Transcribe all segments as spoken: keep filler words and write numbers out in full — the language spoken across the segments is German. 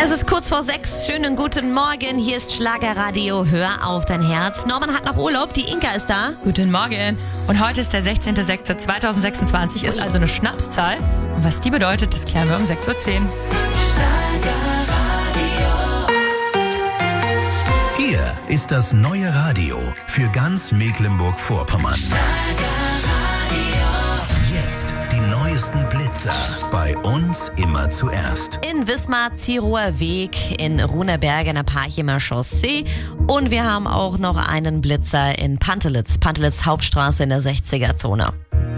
Es ist kurz vor sechs. Schönen guten Morgen. Hier ist Schlagerradio. Hör auf dein Herz. Norman hat noch Urlaub. Die Inka ist da. Guten Morgen. Und heute ist der sechzehnter sechster zweitausendsechsundzwanzig, ist also eine Schnapszahl. Und was die bedeutet, das klären wir um sechs Uhr zehn. Hier ist das neue Radio für ganz Mecklenburg-Vorpommern. Jetzt die neuesten Blitzer. Bei uns immer zuerst. In Wismar, Ziroer Weg, in Runeberg, in der Parchimer Chaussee. Und wir haben auch noch einen Blitzer in Pantelitz. Pantelitz Hauptstraße in der sechziger-Zone.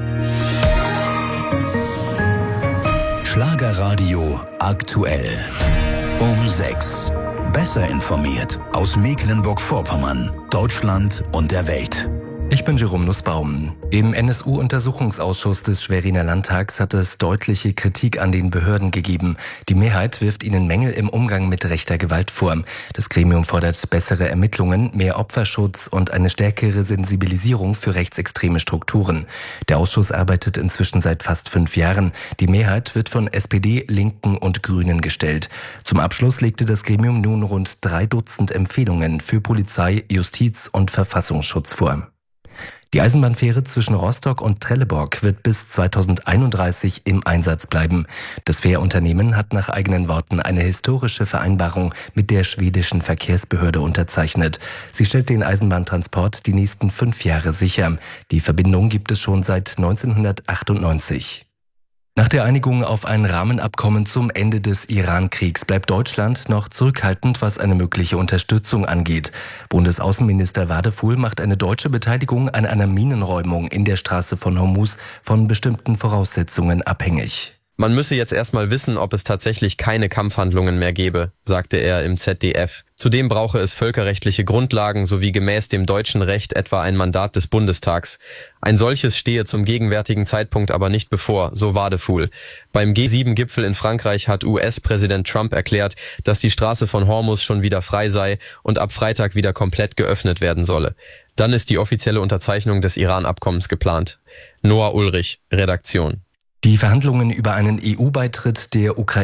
Schlagerradio aktuell. Um sechs. Besser informiert aus Mecklenburg-Vorpommern, Deutschland und der Welt. Ich bin Jerome Nussbaum. Im N S U-Untersuchungsausschuss des Schweriner Landtags hat es deutliche Kritik an den Behörden gegeben. Die Mehrheit wirft ihnen Mängel im Umgang mit rechter Gewalt vor. Das Gremium fordert bessere Ermittlungen, mehr Opferschutz und eine stärkere Sensibilisierung für rechtsextreme Strukturen. Der Ausschuss arbeitet inzwischen seit fast fünf Jahren. Die Mehrheit wird von S P D, Linken und Grünen gestellt. Zum Abschluss legte das Gremium nun rund drei Dutzend Empfehlungen für Polizei, Justiz und Verfassungsschutz vor. Die Eisenbahnfähre zwischen Rostock und Trelleborg wird bis zweitausendeinunddreißig im Einsatz bleiben. Das Fährunternehmen hat nach eigenen Worten eine historische Vereinbarung mit der schwedischen Verkehrsbehörde unterzeichnet. Sie stellt den Eisenbahntransport die nächsten fünf Jahre sicher. Die Verbindung gibt es schon seit neunzehnhundertachtundneunzig. Nach der Einigung auf ein Rahmenabkommen zum Ende des Iran-Kriegs bleibt Deutschland noch zurückhaltend, was eine mögliche Unterstützung angeht. Bundesaußenminister Wadefuhl macht eine deutsche Beteiligung an einer Minenräumung in der Straße von Hormuz von bestimmten Voraussetzungen abhängig. Man müsse jetzt erstmal wissen, ob es tatsächlich keine Kampfhandlungen mehr gebe, sagte er im Z D F. Zudem brauche es völkerrechtliche Grundlagen sowie gemäß dem deutschen Recht etwa ein Mandat des Bundestags. Ein solches stehe zum gegenwärtigen Zeitpunkt aber nicht bevor, so Wadefuhl. Beim G sieben Gipfel in Frankreich hat U S-Präsident Trump erklärt, dass die Straße von Hormuz schon wieder frei sei und ab Freitag wieder komplett geöffnet werden solle. Dann ist die offizielle Unterzeichnung des Iran-Abkommens geplant. Noah Ulrich, Redaktion. Die Verhandlungen über einen E U-Beitritt der Ukraine